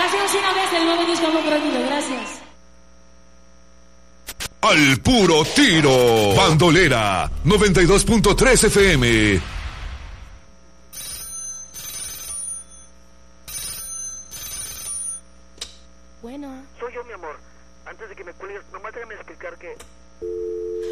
Gracias una vez el nuevo disco Amor Prohibido. Gracias. Al puro tiro. Bandolera 92.3 FM. Bueno. Soy yo, mi amor. Antes de que me cuelgues, nomás déjame explicar que